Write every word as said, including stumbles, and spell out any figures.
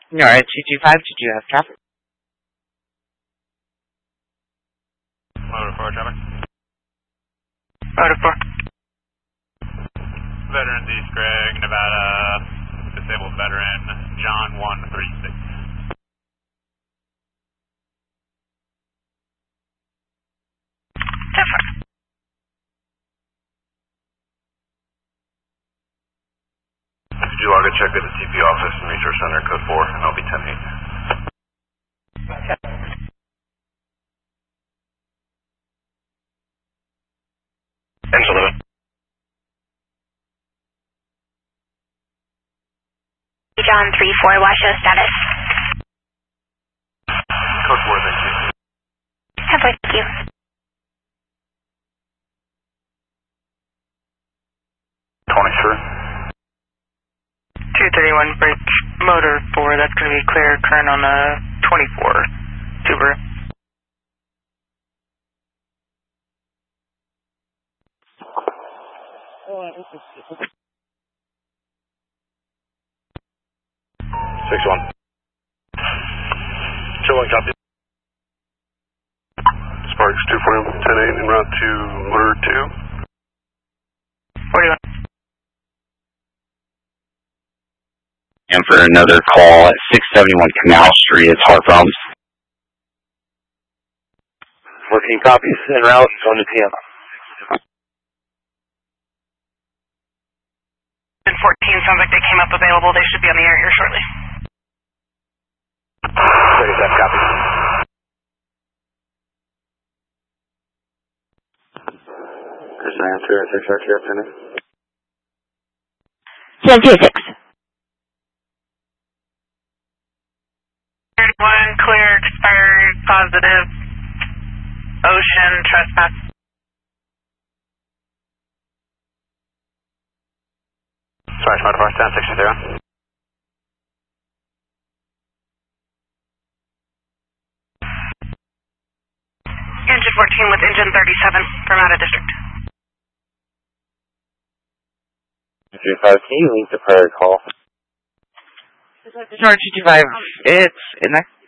Alright, two two five, did you have traffic? Motor four traffic. Motor four. Veterans East Gregg, Nevada, disabled veteran, John one three six. Different. Could you log a check at the T P office and research center code four, and I'll be ten eight. Engine eleven. John three four, Washoe status. Code four, thank you. Have with you. twenty-three. two thirty-one bridge, motor four, that's going to be clear, current on uh, twenty-four, Subaru. six one. Show one copy. Sparks two four ten eight en route to motor two. forty-one. And for another call at six seventy-one Canal Street, it's Hart Problems. fourteen copies en route, going to P M. fourteen sounds like they came up available. They should be on the air here shortly. thirty-seven copies. There's an answer, six R T up in it. seven two six. thirty-one, clear, expired, positive, ocean, trespass. Sorry, motor four, stand six zero. Engine fourteen with engine thirty-seven from out of district. three five, can you link the prior call? Sorry, two two five, it's in there.